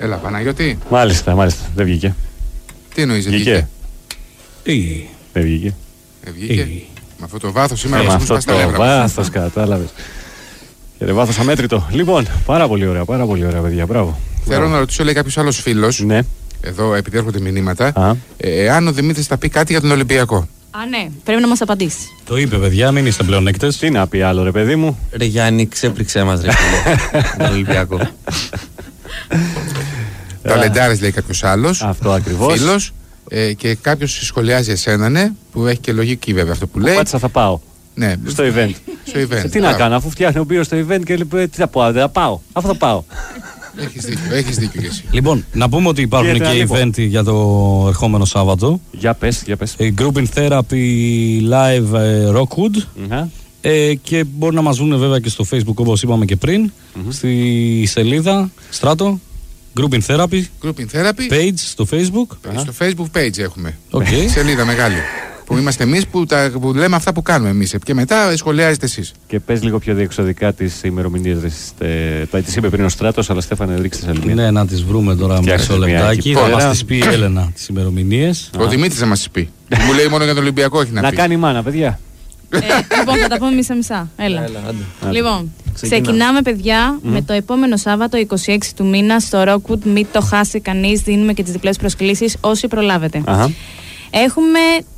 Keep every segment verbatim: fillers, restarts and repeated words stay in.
Έλα, Παναγιώτη. Μάλιστα, μάλιστα. Δεν βγήκε. Τι εννοείς, δεν βγήκε? Τι. Δεν βγήκε. Δεν βγήκε. Με αυτό το βάθος σήμερα. Ε, με αυτό το βάθος, κατάλαβες. Και ρε βάθος αμέτρητο. Λοιπόν, πάρα πολύ ωραία, πάρα πολύ ωραία, παιδιά. Μπράβο. Θέλω να ρωτήσω, λέει κάποιος άλλος φίλος. Ναι. Εδώ, επειδή έρχονται μηνύματα. Εάν ο Δημήτρης θα πει κάτι για τον Ολυμπιακό. Α, ναι, πρέπει να μας απαντήσει. Το είπε, παιδιά, μην είστε πλεονέκτες. Τι να πει άλλο, ρε παιδί μου. Ρε Γιάννη, ξέπληξέ μας, ρε φίλε. Τον Ολυμπιακό. Ταλεντάρες, λέει κάποιος άλλος. Αυτό ακριβώς. Φίλος. Ε, και κάποιος σχολιάζει εσένα, ναι, που έχει και λογική βέβαια αυτό που λέει. Πάτησα, θα πάω. Ναι. Στο event. Στο event. Τι να κάνω, αφού φτιάχνει ο Μπύρος στο event και λέει τι θα πω, δεν θα πάω. Αφού θα πάω. Έχεις δίκιο, έχεις δίκιο και εσύ. Λοιπόν, να πούμε ότι υπάρχουν και λοιπόν. event για το ερχόμενο Σάββατο. Για πες, για πες. Η Grouping Therapy Live ε, Rockwood. Mm-hmm. Ε, και μπορεί να μας δουν βέβαια και στο Facebook, όπως είπαμε και πριν, mm-hmm. στη σελίδα Στράτο Grouping Therapy, Grouping Therapy page στο Facebook. Στο Facebook page έχουμε. Okay. Σελίδα μεγάλη. Που είμαστε εμείς που, τα, που λέμε αυτά που κάνουμε εμείς. Και μετά σχολιάζετε εσείς. Και πες λίγο πιο διεξοδικά τις ημερομηνίες. Τις είπε πριν ο Στράτος, αλλά Στέφανε, ρίξτε σε λίγο. Ναι, να τις βρούμε τώρα μισό λεπτάκι. Θα μας τις πει η Έλενα τις ημερομηνίες. Ο Δημήτρης θα μας τις πει. Μου λέει μόνο για τον Ολυμπιακό έχει να πει. Να κάνει μάνα, παιδιά. Ε, λοιπόν, θα τα πούμε μισά-μισά. Έλα. Έλα, άντε. Λοιπόν, Ξεκινάμε. ξεκινάμε, παιδιά, Mm. με το επόμενο Σάββατο, είκοσι έξι του μήνα, στο Rockwood. Μην το χάσει κανείς. Δίνουμε και τις διπλές προσκλήσεις όσοι προλάβετε. Αχα. Έχουμε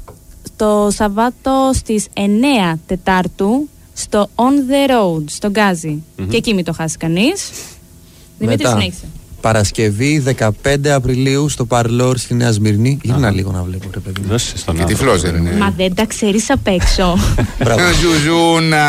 το Σαββάτο στις εννέα Τετάρτου στο On the Road, στο Γκάζι. Mm-hmm. Και εκεί μην το χάσει κανείς. Δημήτρη, Μετά, συνέχισε. Παρασκευή δεκαπέντε Απριλίου στο Παρλόρ στη Νέα Σμύρνη. Γύρνα λίγο να βλέπω, ρε παιδί μου. Δώσε στον Και άνθρωπο. τυφλός δεν είναι. Μα δεν τα ξέρεις απ' έξω. Ζουζούνα.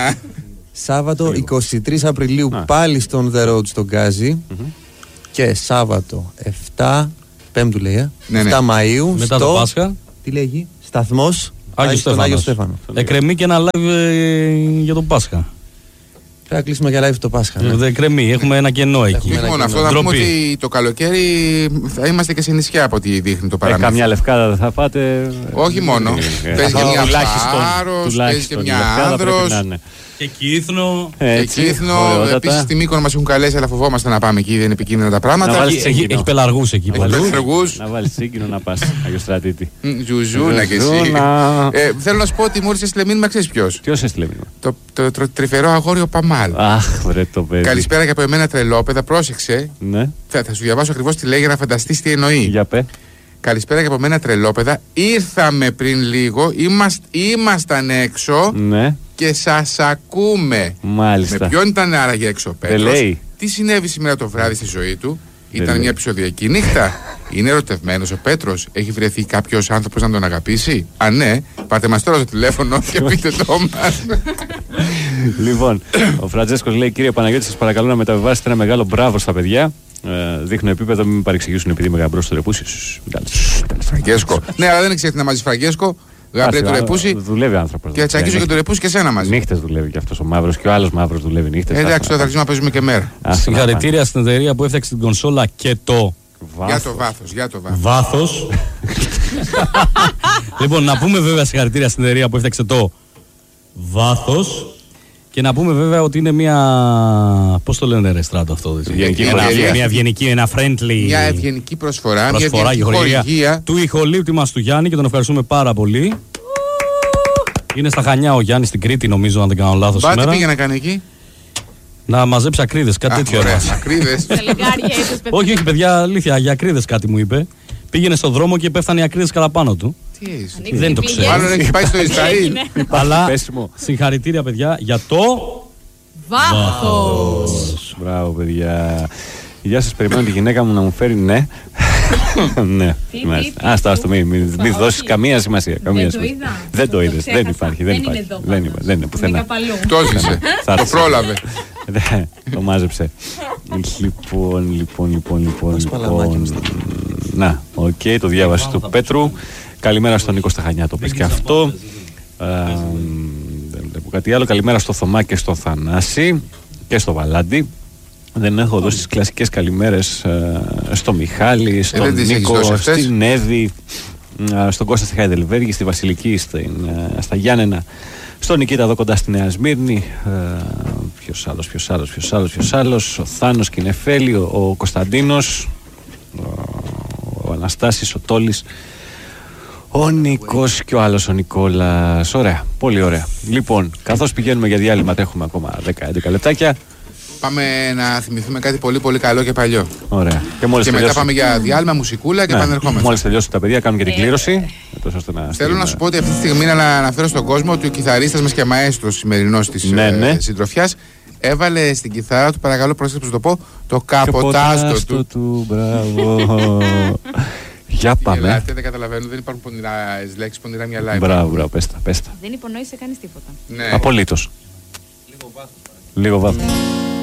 Σάββατο είκοσι τρεις Απριλίου Α. πάλι στον The Road στο Γκάζι. Και Σάββατο επτά Πέμπτου λέει, ε, Ναι, ναι. επτά Μαΐου Μετά στο, το Πάσχα. τι λέγει, σταθμός Άγιο στον Στέφανος. Άγιο Στέφανο. Εκκρεμεί και ένα live ε, για τον Πάσχα. Πρέπει να κλείσουμε για live το Πάσχα. ναι. Δεν εκκρεμεί, έχουμε ένα κενό εκεί. Έχουμε Όχι ένα μόνο κοινό. αυτό, να πούμε Ντροπή. ότι το καλοκαίρι θα είμαστε και σε νησιά από ό,τι δείχνει το Ε, παραμύθι. καμιά λευκάδα δεν θα πάτε. Όχι μόνο. Ε, Παίζει και αυτό μια τουλάχιστον, Πάρος, παίζει και τουλάχιστον, η μια λευκάδα πρέπει Άνδρος. να είναι. Και Κύθνο. Και Έτσι, Κύθνο, ωραιότατα. επίσης στη Μύκονο μας έχουν καλέσει, αλλά φοβόμαστε να πάμε εκεί, δεν είναι επικίνδυνα τα Να πράγματα. βάλεις Έχει, τσίγκινο. έχει πελαργούς εκεί Έχει παλιού. πελαργούς. Να βάλεις σύγκινο να πας, Αγιοστρατήτη. Μ, Ζουζούνα κι εσύ. Ζουζούνα. Ε, Θέλω να σου πω ότι μου έστειλε μήνυμα, ξέρεις ποιος. Ποιος έστειλε μήνυμα? Το, το, το τρυφερό αγόρι ο Παμάλ. Αχ, βρε το παιδί. Καλησπέρα και από εμένα, τρελόπαιδα. Πρόσεξε. Ναι, Θα, θα σου διαβάσω ακριβώς τι λέει για να φανταστείς τι εννοεί. για πέ. Καλησπέρα και από μένα, τρελόπαιδα. Ήρθαμε πριν λίγο, είμαστε, ήμασταν έξω Ναι, και σας ακούμε. μάλιστα. Με ποιον ήταν άραγε έξω ο Πέτρος? λέει. Τι συνέβη σήμερα το βράδυ στη ζωή του? Ήταν λέει. μια επεισοδιακή νύχτα? Είναι ερωτευμένος ο Πέτρος? Έχει βρεθεί κάποιος άνθρωπος να τον αγαπήσει? Αν ναι, πάρτε μας τώρα στο τηλέφωνο και πείτε το μας. Λοιπόν, ο Φραντζέσκος λέει: Κύριε Παναγιώτη, σας παρακαλώ να μεταβιβάσετε ένα μεγάλο μπράβο στα παιδιά. Ε, δείχνω επίπεδο, μην με παρεξηγήσουν επειδή είμαι γαμπρός στο ρεπούσι. Φραγκέσκο. Ναι, αλλά δεν ξέρει τι να μαζί Φραγκέσκο. Γαμπρέ του ρεπούσι. Δουλεύει άνθρωπος. Και θα τσακίσω και το ρεπούσι και σένα μαζί. Νύχτες δουλεύει και αυτός ο μαύρος και ο άλλος μαύρος δουλεύει νύχτες. Ε, Εντάξει, τώρα θα αρχίσουμε να παίζουμε και μέρα. Συγχαρητήρια στην εταιρεία που έφτιαξε την κονσόλα και το Για το βάθος, για το βάθος. βάθος. Λοιπόν, να πούμε βέβαια συγχαρητήρια στην εταιρεία που έφτιαξε το βάθος. Και να πούμε βέβαια ότι είναι μια. Πώς το λένε, ρε Στράτο αυτό? δεν ξέρω. Ευγενική Μια- προσφορά. Μια ευγενική, ένα friendly. Μια ευγενική προσφορά, μια προσφορά και ευγενική χορηγία χορηγία. του ηχολήπτη μας του Γιάννη και τον ευχαριστούμε πάρα πολύ. Είναι στα Χανιά ο Γιάννης, στην Κρήτη νομίζω, αν δεν κάνω λάθος Μπα, τι σήμερα. πήγε να κάνει εκεί? Να μαζέψει ακρίδες, κάτι Α, τέτοιο ωραία, έμαθα. ακρίδες. Τα λιγάρια ίσως, παιδιά. Όχι, όχι, παιδιά, αλήθεια, για ακρίδες κάτι μου είπε. Πήγαινε στον δρόμο και πέφτανε οι ακρίδες κατά πάνω του. Τι είσαι? Ανοίξει Δεν την το πληγή. ξέρω. Μάλλον έχει πάει στο Ισραήλ. Αλλά πέσιμο. συγχαρητήρια, παιδιά, για το. Βάθος. Μπράβο, παιδιά. Γεια σας, περιμένω τη γυναίκα μου να μου φέρει ναι. Ναι, Τι, μάλιστα. τι, Άστα, τι, άστο, μην μην- μην όχι. δώσεις καμία σημασία. καμία το σημασία. είδα. Δεν το Το είδες, δεν ξέχασα. υπάρχει. Δεν Δεν είναι υπάρχει. εδώ Δεν πάντως. είναι, δεν είναι Είναι πουθενά. κάπου αλλού. Το ζήσε. Θα Το έρθει. πρόλαβε. Ναι, το μάζεψε. Λοιπόν, λοιπόν, λοιπόν, λοιπόν. Μας παλαμάκι λοιπόν. μας τα Να, οκ, το διάβασε του Πέτρου. Καλημέρα στον Νίκο στα Χανιά, το πες και αυτό. Ε, Δεν βλέπω κάτι άλλο. Καλημέρα στο Θωμά και στο Θανάση και στο Βαλάντι. Δεν έχω δώσει τις κλασικές καλημέρες ε, στο Μιχάλη, στον δεν τις έχεις Νίκο, δώσει αυτές. στην Εύη, ε, στον Κώστα στη Χαϊδελβέργη, στη Βασιλική, στην, ε, στα Γιάννενα, Στον Νικήτα εδώ κοντά στη Νέα Σμύρνη. Ε, ποιος άλλος, ποιος άλλος, ποιος άλλος, ποιος άλλος. Ο Θάνος Κινεφέλη, ο, ο Κωνσταντίνος, ο, ο Αναστάσης, ο Τόλης, ο Νίκος και ο άλλος ο Νικόλας. Ωραία, πολύ ωραία. Λοιπόν, καθώς πηγαίνουμε για διάλειμμα, έχουμε ακόμα δέκα με έντεκα λεπτάκια. Πάμε να θυμηθούμε κάτι πολύ πολύ καλό και παλιό. Ωραία. Και, μόλις και τελειώσει... μετά πάμε για διάλειμμα, μουσικούλα και ναι, επανερχόμαστε. Μόλις τελειώσουν τα παιδιά, κάνουν και την κλήρωση. Ε, να Θέλω στείλουμε... να σου πω ότι αυτή τη στιγμή να αναφέρω στον κόσμο ότι ο κιθαρίστας μας και μαέστρος σημερινός της ναι, ναι. ε, συντροφιάς έβαλε στην κιθάρα του, παρακαλώ πρόσεξε που το πω, το καποτάστο του. του. Μπράβο. Για πάμε. Γελάτε, δεν καταλαβαίνω, δεν υπάρχουν πονηρά λέξεις, πονηρά μυαλά. Μπράβο, μπράβο, πες τα, πες τα. Δεν υπονόησε κανείς τίποτα. Ναι. Απολύτως. Λίγο βάθος. Λίγο βάθος.